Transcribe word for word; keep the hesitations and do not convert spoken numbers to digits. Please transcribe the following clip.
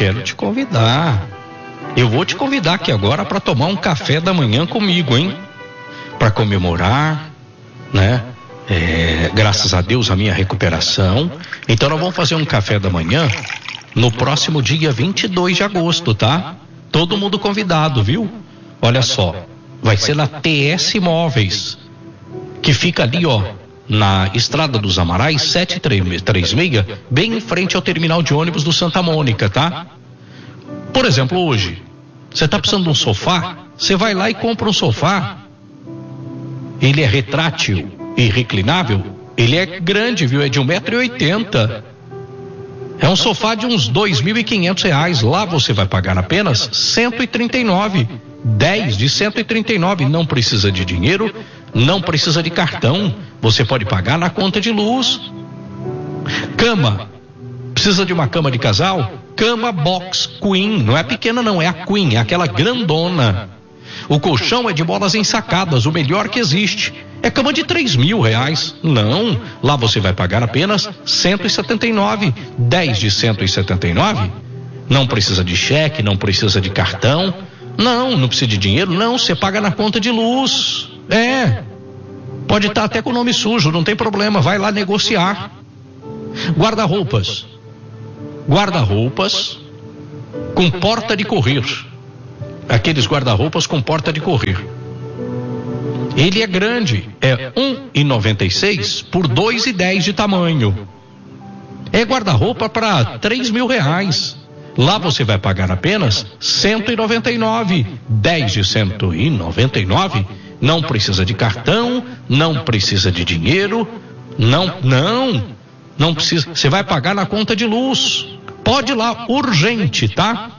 quero te convidar. Eu vou te convidar aqui agora para tomar um café da manhã comigo, hein? Para comemorar, né? É, graças a Deus a minha recuperação. Então nós vamos fazer um café da manhã no próximo dia vinte e dois de agosto, tá? Todo mundo convidado, viu? Olha só, vai ser na T S Móveis, que fica ali, ó, na Estrada dos Amarais, setecentos e trinta e seis, bem em frente ao terminal de ônibus do Santa Mônica, tá? Por exemplo, hoje, você tá precisando de um sofá? Você vai lá e compra um sofá. Ele é retrátil e reclinável. Ele é grande, viu? É de um metro e oitenta. É um sofá de uns dois mil e quinhentos reais. Lá você vai pagar apenas cento e trinta e nove. dez de cento e trinta e nove. Não precisa de dinheiro, não precisa de cartão. Você pode pagar na conta de luz. Cama. Precisa de uma cama de casal? Cama Box Queen. Não é pequena não, é a Queen, é aquela grandona. O colchão é de molas ensacadas, o melhor que existe. É cama de três mil reais. Não, lá você vai pagar apenas cento e setenta e nove. dez de cento e setenta e nove. Não precisa de cheque, não precisa de cartão. Não, não precisa de dinheiro, não, você paga na conta de luz. É, pode estar até com o nome sujo, não tem problema, vai lá negociar. Guarda-roupas. Guarda-roupas com porta de correr. Aqueles guarda-roupas com porta de correr. Ele é grande, é um e noventa e seis por dois e dez de tamanho. É guarda-roupa para três mil reais. Lá você vai pagar apenas cento e noventa e nove. dez de cento e noventa e nove. Não precisa de cartão, não precisa de dinheiro, não, não, não precisa. Você vai pagar na conta de luz. Pode ir lá, urgente, tá?